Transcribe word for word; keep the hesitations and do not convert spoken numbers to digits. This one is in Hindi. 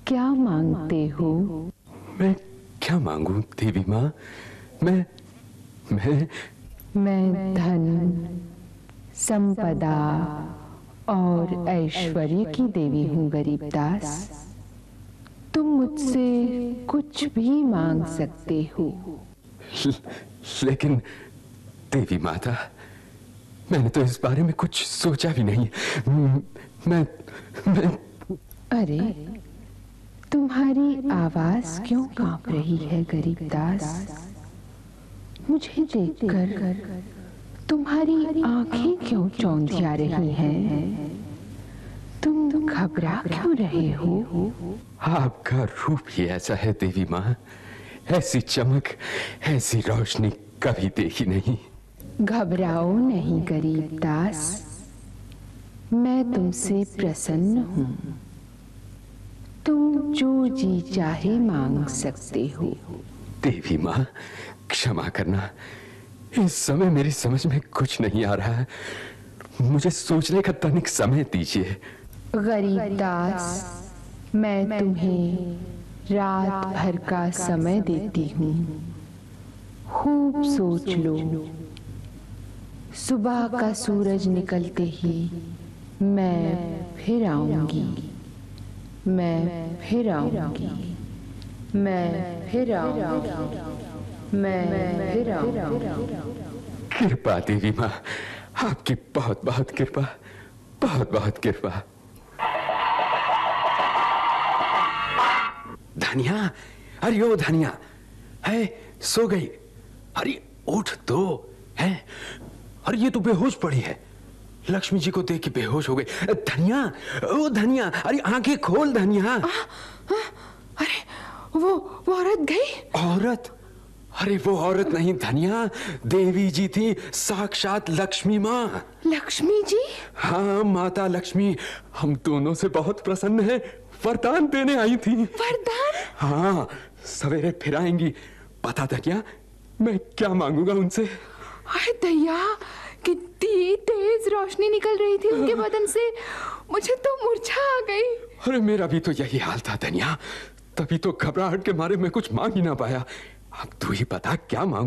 क्या मांगते हो? मैं क्या मांगू देवी माँ? मैं मैं मैं धन, संपदा और ऐश्वर्य की देवी हूँ गरीबदास। तुम मुझसे कुछ भी मांग सकते हो। ल, लेकिन देवी माता, मैंने तो इस बारे में कुछ सोचा भी नहीं। मैं मैं अरे, तुम्हारी आवाज क्यों कांप रही है गरीबदास? मुझे देखकर तुम्हारी आंखें क्यों चौंधिया रही हैं? तुम घबरा क्यों रहे हो? आपका रूप ही ऐसा है देवी माँ। ऐसी चमक, ऐसी रोशनी कभी देखी नहीं। घबराओ नहीं गरीबदास, मैं तुमसे प्रसन्न हूँ। तुम जो जी चाहे मांग सकते हो। देवी माँ, क्षमा करना, इस समय मेरी समझ में कुछ नहीं आ रहा है। मुझे सोचने का तनिक समय दीजिए। गरीबदास, मैं तुम्हें रात भर का समय देती हूँ। खूब सोच लो। सुबह का सूरज निकलते ही मैं फिर आऊंगी। मैं फिर आऊंगी। मैं फिर आऊंगी। मैं फिर आऊंगी। कृपा देवी माँ, आपकी बहुत बहुत कृपा, बहुत बहुत कृपा। धनिया, अरे ओ धनिया, है सो गई? अरे उठ तो है। अरे ये तो बेहोश पड़ी है। लक्ष्मी जी को देख के बेहोश हो गई। धनिया, ओ धनिया, अरे आंखें खोल धनिया। आ, आ, अरे वो वो औरत गई? औरत? अरे वो औरत नहीं धनिया, देवी जी थी, साक्षात लक्ष्मी माँ। लक्ष्मी जी? हाँ माता लक्ष्मी, हम दोनों से बहुत प्रसन्न हैं। वरदान देने आई थी। वरदान? हाँ, सवेरे फिर आएंगी। पता था क्या मैं क्या मांगूंगा उनसे? अरे दया, कितनी तेज रोशनी निकल रही थी उनके बदन से, मुझे तो मूर्छा आ गई। अरे मेरा भी तो यही हाल था धनिया, तभी तो घबराहट के मारे मैं कुछ मांग ही ना पाया। अब तू ही बता क्या मांगू।